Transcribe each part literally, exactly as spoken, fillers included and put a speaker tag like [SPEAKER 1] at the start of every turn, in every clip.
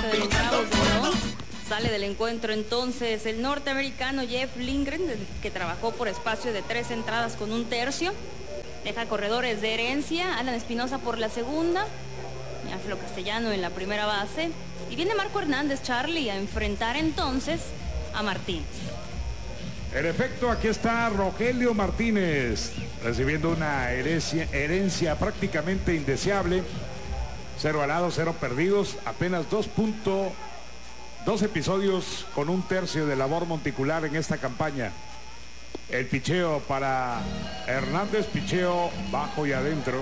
[SPEAKER 1] de los Bravos de Oro. Sale del encuentro entonces el norteamericano Jeff Lindgren, que trabajó por espacio de tres entradas con un tercio. Deja corredores de herencia, Alan Espinosa por la segunda, Ángelo Castellano en la primera base. Y viene Marco Hernández, Charlie, a enfrentar entonces a Martínez.
[SPEAKER 2] En efecto, aquí está Rogelio Martínez, recibiendo una herencia, herencia prácticamente indeseable. Cero ganados, cero perdidos, apenas dos puntos, dos episodios con un tercio de labor monticular en esta campaña. El picheo para Hernández, picheo bajo y adentro.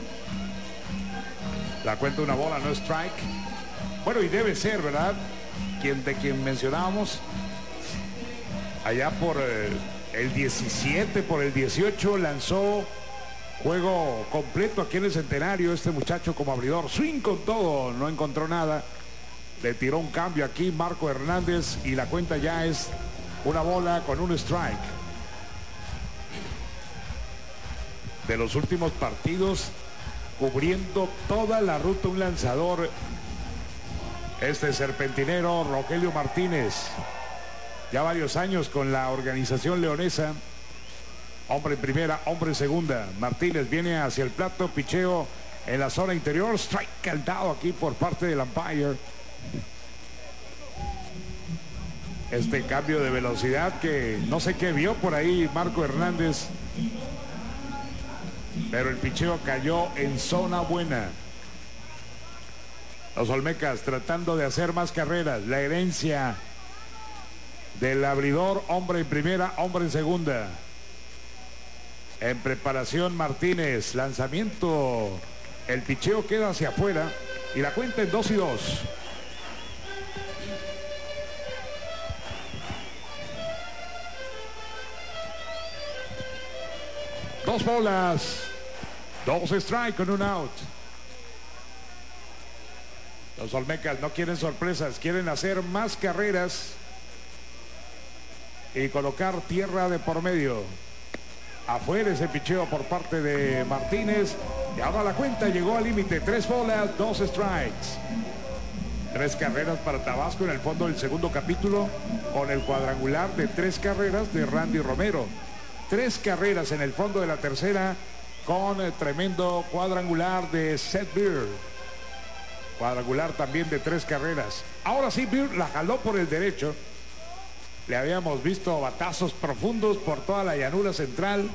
[SPEAKER 2] La cuenta una bola, no strike. Bueno, y debe ser, ¿verdad? Quien, de quien mencionábamos. Allá por eh, el diecisiete, por el dieciocho, lanzó juego completo aquí en el Centenario. Este muchacho como abridor, swing con todo, no encontró nada. Le tiró un cambio aquí Marco Hernández y la cuenta ya es una bola con un strike. De los últimos partidos, cubriendo toda la ruta un lanzador, este serpentinero Rogelio Martínez. Ya varios años con la organización leonesa. Hombre en primera, hombre en segunda. Martínez viene hacia el plato, picheo en la zona interior. Strike cantado aquí por parte del umpire. Este cambio de velocidad que no sé qué vio por ahí Marco Hernández. Pero el picheo cayó en zona buena. Los Olmecas tratando de hacer más carreras. La herencia del abridor, hombre en primera, hombre en segunda. En preparación Martínez, lanzamiento, el picheo queda hacia afuera y la cuenta en dos y dos. Dos bolas, dos strike con un out. Los Olmecas no quieren sorpresas, quieren hacer más carreras y colocar tierra de por medio. Afuera ese picheo por parte de Martínez. Y ahora la cuenta llegó al límite. Tres bolas, dos strikes. Tres carreras para Tabasco en el fondo del segundo capítulo, con el cuadrangular de tres carreras de Randy Romero. Tres carreras en el fondo de la tercera, con el tremendo cuadrangular de Seth Beer. Cuadrangular también de tres carreras. Ahora sí, Beer la jaló por el derecho. Le habíamos visto batazos profundos por toda la llanura central.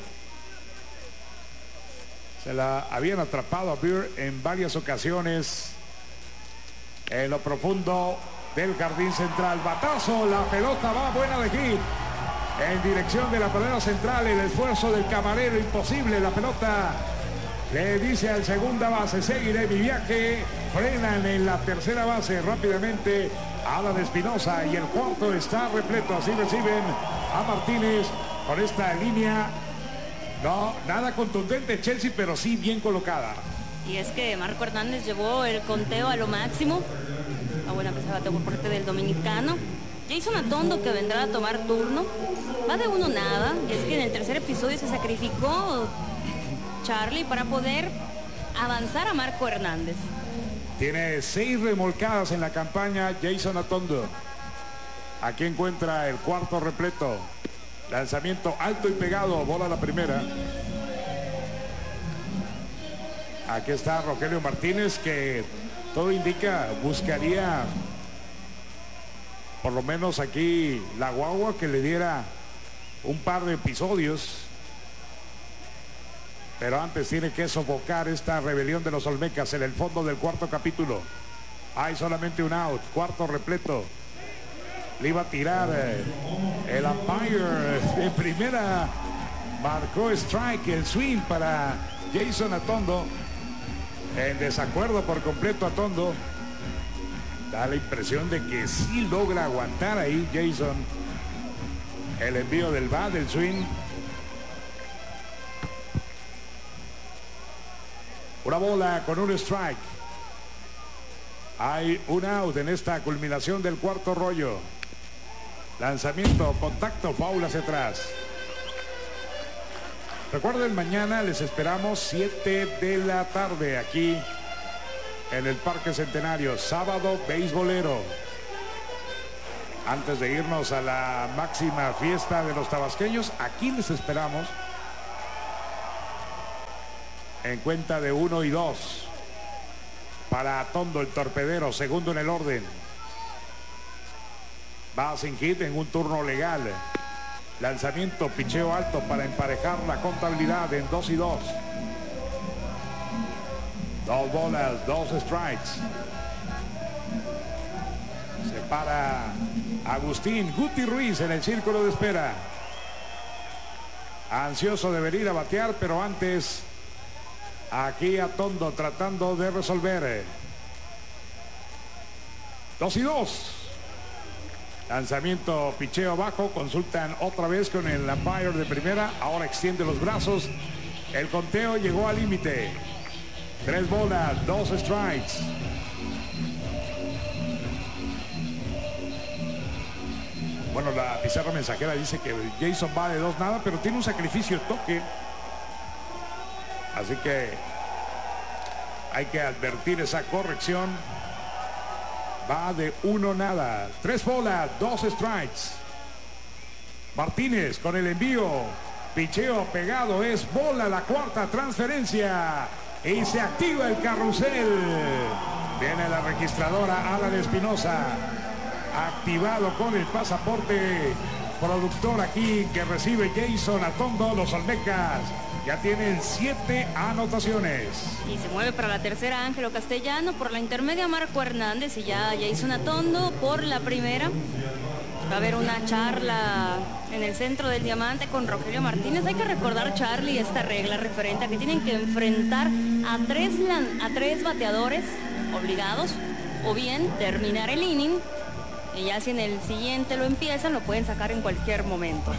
[SPEAKER 2] Se la habían atrapado a Beer en varias ocasiones. En lo profundo del jardín central. Batazo, la pelota va buena de hit. En dirección de la pelota central, el esfuerzo del camarero imposible. La pelota le dice al segunda base, seguiré mi viaje. Frenan en la tercera base rápidamente Alan Espinosa y el cuarto está repleto. Así reciben a Martínez con esta línea. No, nada contundente Chelsea, pero sí bien colocada.
[SPEAKER 1] Y es que Marco Hernández llevó el conteo a lo máximo. A buena pesada por parte del dominicano. Jason Atondo, que vendrá a tomar turno, va de uno nada. Y es que en el tercer episodio se sacrificó Charlie para poder avanzar a Marco Hernández.
[SPEAKER 2] Tiene seis remolcadas en la campaña Jason Atondo. Aquí encuentra el cuarto repleto. Lanzamiento alto y pegado, bola la primera. Aquí está Rogelio Martínez, que todo indica buscaría por lo menos aquí la guagua que le diera un par de episodios. Pero antes tiene que sofocar esta rebelión de los Olmecas en el fondo del cuarto capítulo. Hay solamente un out, cuarto repleto. Le iba a tirar eh, el umpire de primera. Marcó strike, el swing para Jason Atondo. En desacuerdo por completo Atondo. Da la impresión de que sí logra aguantar ahí Jason. El envío del bat, del swing. Una bola con un strike. Hay un out en esta culminación del cuarto rollo. Lanzamiento, contacto, foul hacia atrás. Recuerden, mañana les esperamos siete de la tarde aquí en el Parque Centenario. Sábado beisbolero. Antes de irnos a la máxima fiesta de los tabasqueños, aquí les esperamos. En cuenta de uno y dos. Para Atondo, el torpedero, segundo en el orden. Va sin hit en un turno legal. Lanzamiento, picheo alto para emparejar la contabilidad en dos y dos. Dos bolas, dos strikes. Se para Agustín Guti Ruiz en el círculo de espera. Ansioso de venir a batear, pero antes aquí Atondo tratando de resolver. Dos y dos. Lanzamiento, picheo bajo. Consultan otra vez con el umpire de primera. Ahora extiende los brazos. El conteo llegó al límite. Tres bolas, dos strikes. Bueno, la pizarra mensajera dice que Jason va de dos nada, pero tiene un sacrificio de toque. Así que hay que advertir esa corrección. Va de uno nada. Tres bolas, dos strikes. Martínez con el envío. Picheo pegado, es bola, la cuarta transferencia. Y se activa el carrusel. Viene la registradora Alan Espinosa. Activado con el pasaporte productor aquí que recibe Jason Atondo. Los Olmecas ya tienen siete anotaciones.
[SPEAKER 1] Y se mueve para la tercera Ángelo Castellano, por la intermedia Marco Hernández y ya Jason Atondo por la primera. Va a haber una charla en el centro del diamante con Rogelio Martínez. Hay que recordar, Charlie, esta regla referente a que tienen que enfrentar a tres, a tres bateadores obligados o bien terminar el inning. Y ya si en el siguiente lo empiezan, lo pueden sacar en cualquier momento.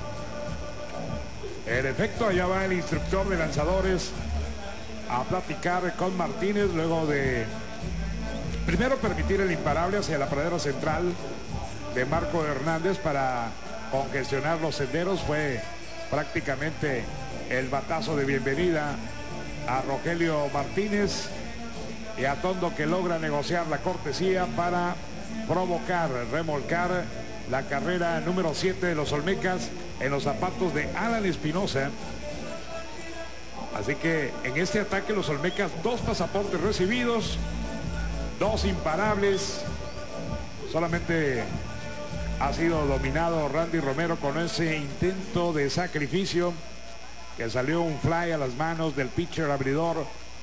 [SPEAKER 2] En efecto, allá va el instructor de lanzadores a platicar con Martínez luego de primero permitir el imparable hacia la pradera central de Marco Hernández para congestionar los senderos. Fue prácticamente el batazo de bienvenida a Rogelio Martínez y a Atondo, que logra negociar la cortesía para provocar, remolcar la carrera número siete de los Olmecas en los zapatos de Alan Espinosa. Así que en este ataque los Olmecas, dos pasaportes recibidos, dos imparables. Solamente ha sido dominado Randy Romero con ese intento de sacrificio que salió un fly a las manos del pitcher abridor.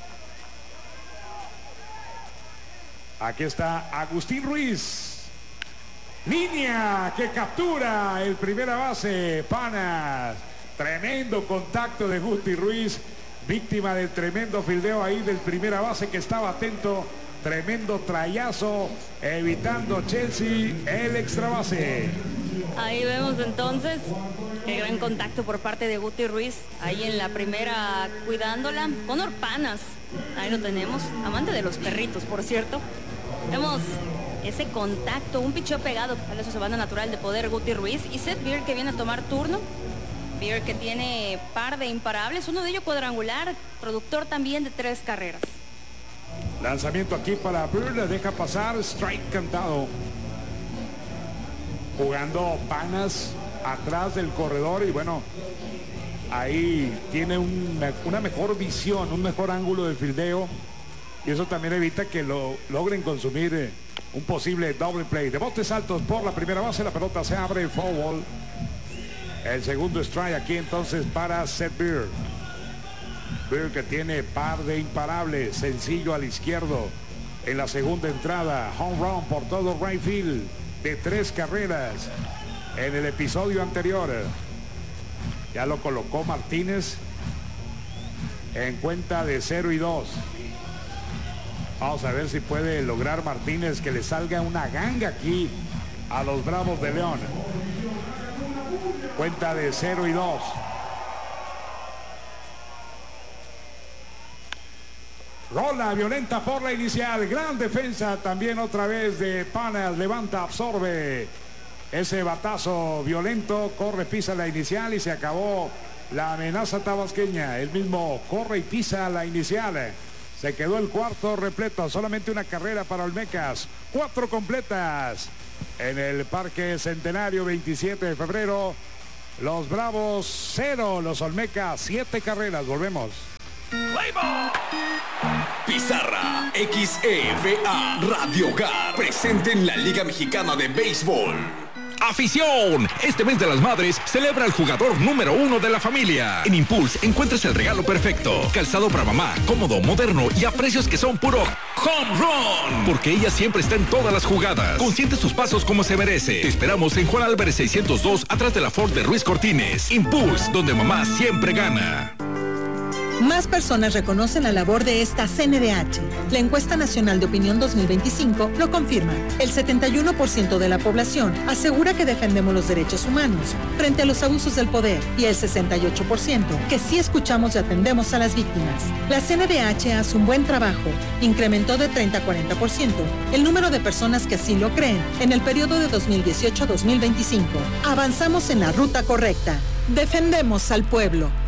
[SPEAKER 2] Aquí está Agustín Ruiz. Línea que captura el primera base, Panas. Tremendo contacto de Guti Ruiz, víctima del tremendo fildeo ahí del primera base que estaba atento. Tremendo trayazo, evitando Chelsea el extra base.
[SPEAKER 1] Ahí vemos entonces el gran contacto por parte de Guti Ruiz. Ahí en la primera cuidándola. Conor Panas, ahí lo tenemos. Amante de los perritos, por cierto. Vemos ese contacto, un picheo pegado a su banda natural de poder Guti Ruiz. Y Seth Beer, que viene a tomar turno. Beer, que tiene par de imparables, uno de ellos cuadrangular, productor también de tres carreras.
[SPEAKER 2] Lanzamiento aquí para Beer, le deja pasar, strike cantado. Jugando Panas atrás del corredor y bueno, ahí tiene una, una mejor visión, un mejor ángulo de fildeo. Y eso también evita que lo logren consumir eh, un posible doble play. De botes altos por la primera base, la pelota se abre, foul ball. El segundo strike aquí entonces para Seth Beer. Beer, que tiene par de imparables, sencillo al izquierdo. En la segunda entrada, home run por todo right field de tres carreras. En el episodio anterior ya lo colocó Martínez en cuenta de cero y dos. Vamos a ver si puede lograr Martínez que le salga una ganga aquí a los Bravos de León. Cuenta de cero y dos. Rola violenta por la inicial. Gran defensa también otra vez de Panas. Levanta, absorbe ese batazo violento. Corre, pisa la inicial y se acabó la amenaza tabasqueña. El mismo corre y pisa la inicial. Se quedó el cuarto repleto, solamente una carrera para Olmecas, cuatro completas. En el Parque Centenario, veintisiete de febrero, los Bravos cero, los Olmecas siete carreras. Volvemos.
[SPEAKER 3] Pizarra, X E V A, Radio Hogar, presente en la Liga Mexicana de Béisbol.
[SPEAKER 4] ¡Afición! Este mes de las madres celebra al jugador número uno de la familia. En Impulse encuentras el regalo perfecto. Calzado para mamá, cómodo, moderno y a precios que son puro home run. Porque ella siempre está en todas las jugadas. Consiente sus pasos como se merece. Te esperamos en Juan Álvarez seiscientos dos, atrás de la Ford de Ruiz Cortines. Impulse, donde mamá siempre gana.
[SPEAKER 5] Más personas reconocen la labor de esta C N D H. La encuesta nacional de opinión dos mil veinticinco lo confirma. El setenta y uno por ciento de la población asegura que defendemos los derechos humanos frente a los abusos del poder y el sesenta y ocho por ciento que sí escuchamos y atendemos a las víctimas. La C N D H hace un buen trabajo. Incrementó de treinta a cuarenta por ciento el número de personas que así lo creen en el periodo de dos mil dieciocho a dos mil veinticinco. Avanzamos en la ruta correcta. Defendemos al pueblo.